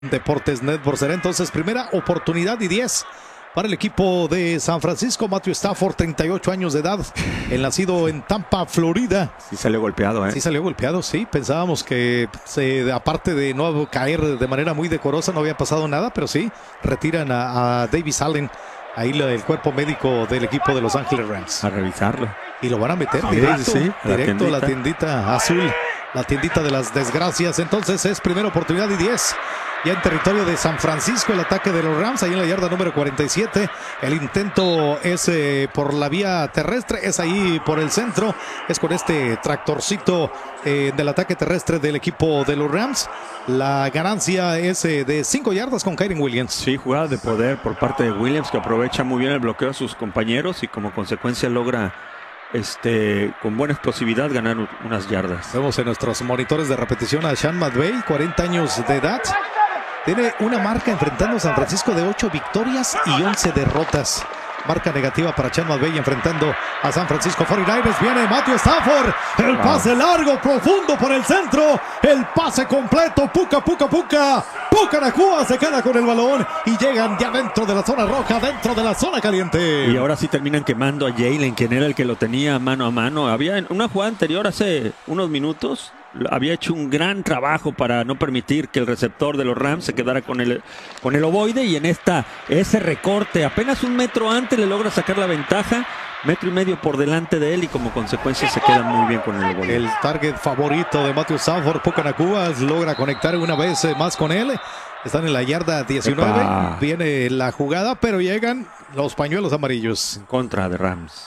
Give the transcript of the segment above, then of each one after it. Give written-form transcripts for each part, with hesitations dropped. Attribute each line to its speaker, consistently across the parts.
Speaker 1: Deportes Network. Será entonces primera oportunidad y 10 para el equipo de San Francisco. Matthew Stafford, 38 años de edad, el nacido en Tampa, Florida.
Speaker 2: Sí salió golpeado, ¿eh?
Speaker 1: Sí salió golpeado, sí. Pensábamos que aparte de no caer de manera muy decorosa, no había pasado nada, pero sí, retiran a Davis Allen, ahí el cuerpo médico del equipo de Los Ángeles Rams.
Speaker 2: A revisarlo.
Speaker 1: Y lo van a meter directo a la tiendita azul, la tiendita de las desgracias. Entonces es primera oportunidad y 10. Ya en territorio de San Francisco, el ataque de los Rams, ahí en la yarda número 47. El intento es por la vía terrestre, es ahí por el centro. Es con este tractorcito del ataque terrestre del equipo de los Rams. La ganancia es de 5 yardas con Kyren Williams.
Speaker 2: Sí, jugada de poder por parte de Williams, que aprovecha muy bien el bloqueo de sus compañeros y como consecuencia logra con buena explosividad ganar unas yardas.
Speaker 1: Vemos en nuestros monitores de repetición a Sean McVay, 40 años de edad. Tiene una marca enfrentando a San Francisco de 8 victorias y 11 derrotas. Marca negativa para Sean McVay enfrentando a San Francisco 49ers. Viene Matthew Stafford. El pase largo, profundo por el centro. El pase completo. Puka Nacua se queda con el balón y llegan ya dentro de la zona roja, dentro de la zona caliente.
Speaker 2: Y ahora sí terminan quemando a Jalen, quien era el que lo tenía mano a mano. Había en una jugada anterior hace unos minutos. Había hecho un gran trabajo para no permitir que el receptor de los Rams se quedara con el ovoide, y en ese recorte apenas un metro antes le logra sacar la ventaja, metro y medio por delante de él, y como consecuencia se queda muy bien con el ovoide.
Speaker 1: El target favorito de Matthew Stafford, Puka Nacua, logra conectar una vez más con él. Están en la yarda 19. ¡Epa! Viene la jugada, pero llegan los pañuelos amarillos
Speaker 2: en contra de Rams.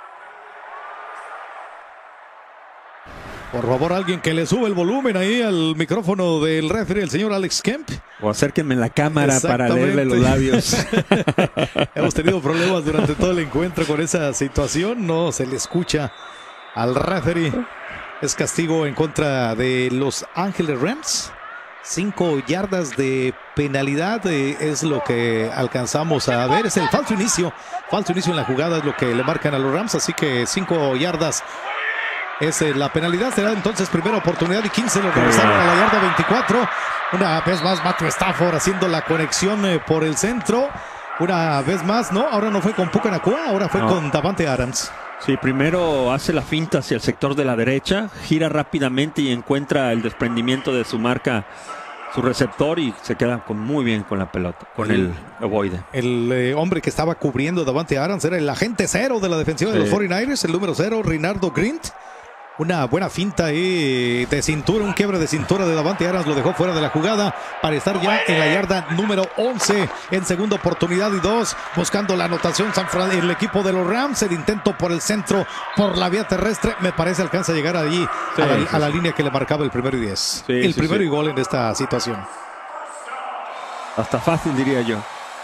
Speaker 1: Por favor, alguien que le sube el volumen ahí al micrófono del referee, el señor Alex Kemp.
Speaker 2: O acérquenme la cámara para leerle los labios.
Speaker 1: Hemos tenido problemas durante todo el encuentro con esa situación. No se le escucha al referee. Es castigo en contra de Los Ángeles Rams. 5 yardas de penalidad es lo que alcanzamos a ver. Es el falso inicio. Falso inicio en la jugada es lo que le marcan a los Rams. Así que 5 yardas. Es la penalidad. Será entonces primera oportunidad y 15. Lo regresaron a la yarda 24. Una vez más Matthew Stafford haciendo la conexión por el centro. Una vez más, no, ahora no fue con Puka Nacua, ahora fue con Davante Adams.
Speaker 2: Sí, primero hace la finta hacia el sector de la derecha, gira rápidamente y encuentra el desprendimiento de su marca, su receptor, y se queda muy bien con la pelota, con el ovoide.
Speaker 1: El hombre que estaba cubriendo Davante Adams era el agente 0 de la defensiva de los 49ers, el número 0, Renardo Grint. Una buena finta ahí de cintura, un quiebre de cintura de Davante Adams, lo dejó fuera de la jugada para estar ya en la yarda número 11 en segunda oportunidad y 2, buscando la anotación el equipo de los Rams. El intento por el centro, por la vía terrestre, me parece alcanza a llegar allí a la línea que le marcaba el primero y 10. El primero y gol en esta situación.
Speaker 2: Hasta fácil, diría yo.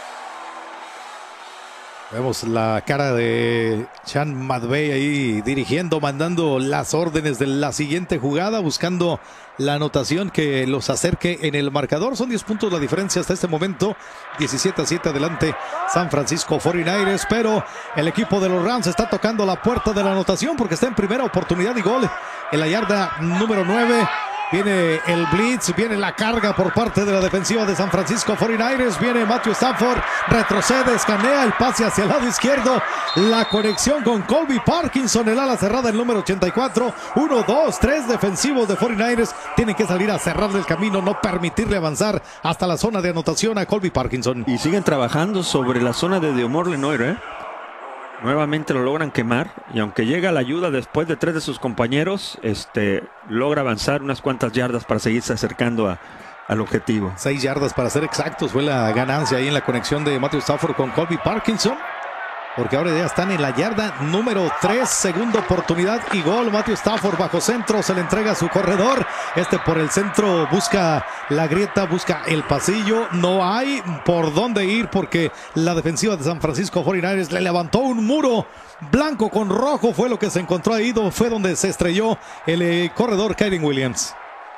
Speaker 1: Vemos la cara de Sean McVay ahí dirigiendo, mandando las órdenes de la siguiente jugada, buscando la anotación que los acerque en el marcador. Son 10 puntos la diferencia hasta este momento. 17-7 adelante San Francisco 49ers, pero el equipo de los Rams está tocando la puerta de la anotación porque está en primera oportunidad y gol en la yarda número 9. Viene el blitz, viene la carga por parte de la defensiva de San Francisco 49ers. Viene Matthew Stafford, retrocede, escanea el pase hacia el lado izquierdo. La conexión con Colby Parkinson, el ala cerrada, el número 84. 1, 2, 3 defensivos de 49ers. Tienen que salir a cerrarle el camino, no permitirle avanzar hasta la zona de anotación a Colby Parkinson.
Speaker 2: Y siguen trabajando sobre la zona de Diomore Lenoir, Nuevamente lo logran quemar, y aunque llega la ayuda después de 3 de sus compañeros, logra avanzar unas cuantas yardas para seguirse acercando al objetivo.
Speaker 1: 6 yardas para ser exactos fue la ganancia ahí en la conexión de Matthew Stafford con Colby Parkinson, porque ahora ya están en la yarda número 3, segunda oportunidad y gol. Matthew Stafford bajo centro, se le entrega a su corredor, por el centro busca la grieta, busca el pasillo, no hay por dónde ir porque la defensiva de San Francisco 49ers le levantó un muro blanco con rojo, fue lo que se encontró ahí, fue donde se estrelló el corredor Kyren Williams.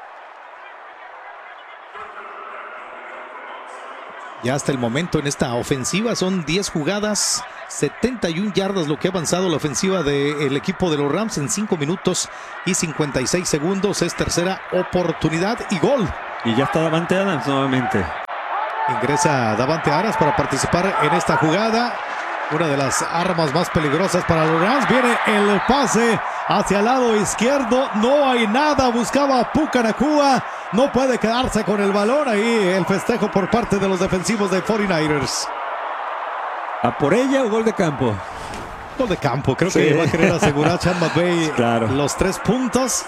Speaker 1: Ya hasta el momento en esta ofensiva son 10 jugadas, 71 yardas lo que ha avanzado la ofensiva del equipo de los Rams en 5 minutos y 56 segundos. Es tercera oportunidad y gol
Speaker 2: Y ya está Davante Adams nuevamente.
Speaker 1: Ingresa Davante Adams para participar en esta jugada. Una de las armas más peligrosas para los Rams. Viene el pase hacia el lado izquierdo. No hay nada. Buscaba Puka Nacua. No puede quedarse con el balón. Ahí el festejo por parte de los defensivos de 49ers.
Speaker 2: ¿A por ella o gol de campo?
Speaker 1: Gol de campo. Creo que va a querer asegurar Sean McVay
Speaker 2: claro.
Speaker 1: Los 3 puntos.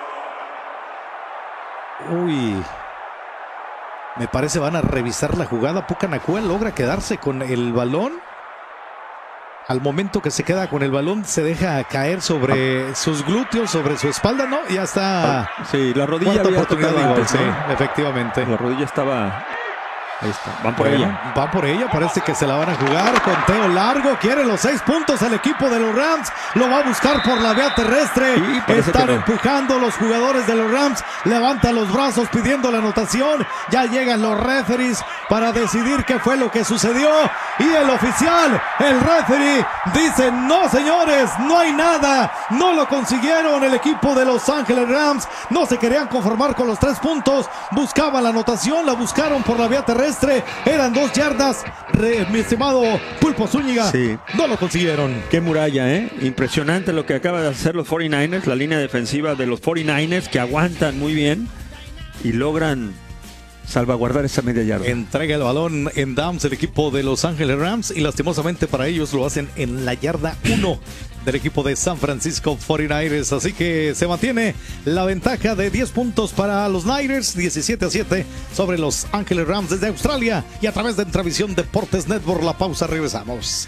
Speaker 1: Uy. Me parece van a revisar la jugada. Puka Nacua logra quedarse con el balón. Al momento que se queda con el balón, se deja caer sobre sus glúteos, sobre su espalda, ¿no? Ya está.
Speaker 2: Sí, la rodilla había
Speaker 1: oportunidad de gol,
Speaker 2: antes,
Speaker 1: sí,
Speaker 2: ¿no?
Speaker 1: Efectivamente.
Speaker 2: La rodilla estaba. Ahí está. Van por ella.
Speaker 1: Van por ella. Parece que se la van a jugar. Conteo largo. Quiere los 6 puntos el equipo de los Rams. Lo va a buscar por la vía terrestre. Están empujando los jugadores de los Rams. Levantan los brazos pidiendo la anotación. Ya llegan los referees para decidir qué fue lo que sucedió. Y el oficial, el referee, dice: no, señores, no hay nada. No lo consiguieron el equipo de Los Ángeles Rams. No se querían conformar con los 3 puntos. Buscaban la anotación. La buscaron por la vía terrestre. Eran 2 yardas. Mi estimado Pulpo Zúñiga.
Speaker 2: Sí.
Speaker 1: No lo consiguieron.
Speaker 2: Qué muralla, ¿eh? Impresionante lo que acaba de hacer los 49ers. La línea defensiva de los 49ers que aguantan muy bien y logran salvaguardar esa media yarda.
Speaker 1: Entrega el balón en downs el equipo de Los Ángeles Rams y lastimosamente para ellos lo hacen en la yarda 1 del equipo de San Francisco 49ers. Así que se mantiene la ventaja de 10 puntos para los Niners, 17-7 sobre Los Ángeles Rams desde Australia y a través de Entravisión Deportes Network. La pausa, regresamos.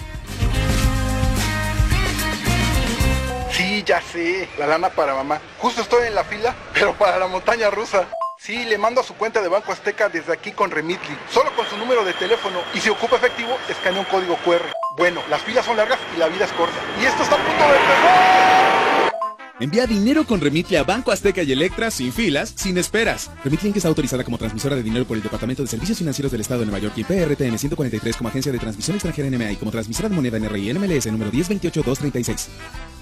Speaker 3: Sí, ya sé, la lana para mamá. Justo estoy en la fila, pero para la montaña rusa. Sí, le mando a su cuenta de Banco Azteca desde aquí con Remitly, solo con su número de teléfono, y si ocupa efectivo, escanea un código QR. Bueno, las filas son largas y la vida es corta. Y esto está a punto de empezar.
Speaker 4: Envía dinero con Remitly a Banco Azteca y Electra sin filas, sin esperas. Remitly Inc. está autorizada como transmisora de dinero por el Departamento de Servicios Financieros del Estado de Nueva York y PRTN 143 como agencia de transmisión extranjera NMA y como transmisora de moneda NRI NMLS número 1028236.